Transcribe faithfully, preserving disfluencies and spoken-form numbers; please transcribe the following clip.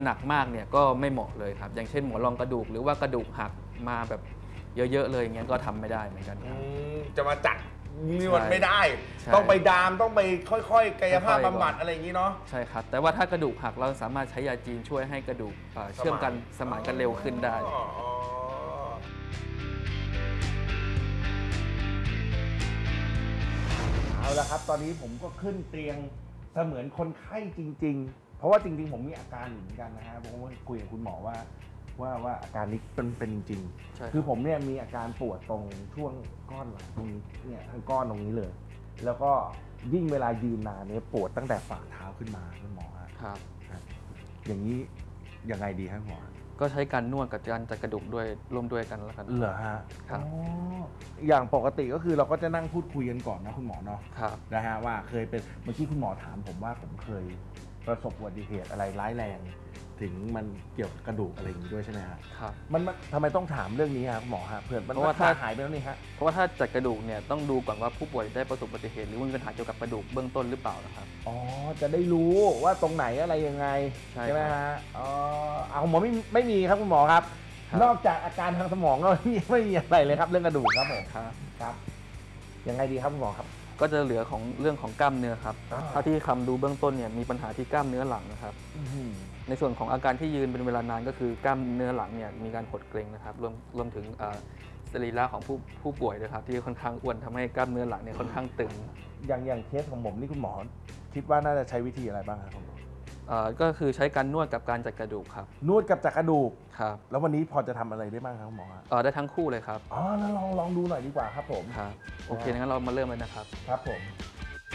หนักมากเนี่ยก็ไม่เหมาะเลยครับอย่างเช่นหมอนรองกระดูกหรือว่ากระดูกหักมาแบบเยอะๆเลยอย่างเงี้ยก็ทำไม่ได้เหมือนกันครับจะมาจัดนวดไม่ได้ต้องไปดามต้องไปค่อยๆกายภาพบำบัดอะไรอย่างนี้เนาะใช่ครับแต่ว่าถ้ากระดูกหักเราสามารถใช้ยาจีนช่วยให้กระดูกเชื่อมกันสมานกันเร็วขึ้นได้เอาละครับตอนนี้ผมก็ขึ้นเตียงเสมือนคนไข้จริงๆเพราะว่าจริงๆผมมีอาการอยู่เหมือนกันนะฮะผมก็คุยกับคุณหมอว่าว่าว่าอาการนี้เป็นเป็นจริงคือผมเนี่ยมีอาการปวดตรงช่วงก้อนหลังตรงนี้เนี่ยทั้งก้อนตรงนี้เลยแล้วก็ยิ่งเวลายืนนานเนี่ยปวดตั้งแต่ฝ่าเท้าขึ้นมาคุณหมอครับอย่างนี้ยังไงดีครับหมอก็ใช้การนวดกับการจัดกระดูกด้วยร่วมด้วยกันแล้วกันเหรอฮะครับอย่างปกติก็คือเราก็จะนั่งพูดคุยกันก่อนนะคุณหมอเนาะครับนะฮะว่าเคยเป็นเมื่อกี้คุณหมอถามผมว่าผมเคยประสบอุบัติเหตุอะไรร้ายแรงถึงมันเกี่ยวกับกระดูกอะไรอย่างนี้ด้วยใช่ไหมฮะครับมันทำไมต้องถามเรื่องนี้ครับหมอฮะเพื่อนเพราะว่าถ้าหายไปแล้วนี่ฮะเพราะว่าถ้าจัดกระดูกเนี่ยต้องดูก่อนว่าผู้ป่วยได้ประสบอุบัติเหตุหรือมีปัญหาเกี่ยวกับกระดูกเบื้องต้นหรือเปล่านะครับอ๋อจะได้รู้ว่าตรงไหนอะไรยังไงใช่ไหมฮะอ๋อเอาหมอไม่ไม่มีครับคุณหมอครับนอกจากอาการทางสมองก็ไม่มีไม่มีอะไรเลยครับเรื่องกระดูกครับผมครับครับยังไงดีครับคุณหมอครับก็จะเหลือของเรื่องของกล้ามเนื้อครับถ้าที่คำดูเบื้องต้นเนี่ยมีปัญหาที่กล้ามเนื้อหลังนะครับในส่วนของอาการที่ยืนเป็นเวลานานก็คือกล้ามเนื้อหลังเนี่ยมีการหดเกร็งนะครับรวมรวมถึงสรีระของผู้ผู้ป่วยนะครับที่ค่อนข้างอ้วนทำให้กล้ามเนื้อหลังเนี่ยค่อนข้างตึงอย่างอย่างเคสของผมนี่คุณหมอคิดว่าน่าจะใช้วิธีอะไรบ้างครับคุณหมอก็คือใช้การนวดกับการจัดกระดูกครับนวดกับจัดกระดูกครับแล้ววันนี้พอจะทำอะไรได้บ้างครับคุณหมออ๋อได้ทั้งคู่เลยครับอ๋อแล้วลองลองดูหน่อยดีกว่าครับผมครับโอเคงั้นเรามาเริ่มเลยนะครับครับผม